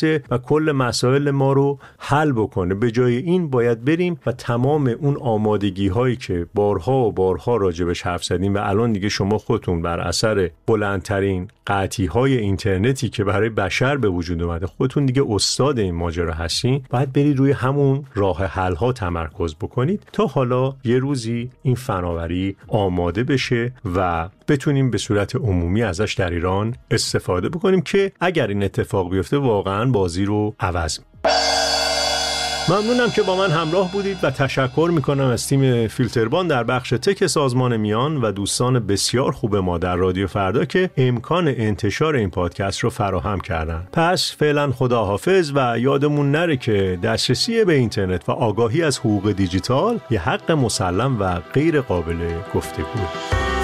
برسه و کل مسائل ما رو حل بکنه. به جای این باید بریم و تمام اون آمادگی هایی که بارها و بارها راجبش حرف زدیم و الان دیگه شما خودتون بر اثر بلندترین قطعی های اینترنتی که برای بشر به وجود اومده خودتون دیگه استاد این ماجرا هستین، باید برید روی همون راه حل ها تمرکز بکنید تا حالا یه روزی این فناوری آماده بشه و بتونیم به صورت عمومی ازش در ایران استفاده بکنیم که اگر این اتفاق بیفته واقعا بازی رو عوض می‌کنه. ممنونم که با من همراه بودید و تشکر میکنم از تیم فیلتربان در بخش تک سازمان میان و دوستان بسیار خوب ما در رادیو فردا که امکان انتشار این پادکست رو فراهم کردن. پس فعلا خداحافظ و یادمون نره که دسترسی به اینترنت و آگاهی از حقوق دیجیتال یه حق مسلم و غیر قابل گفتگوه.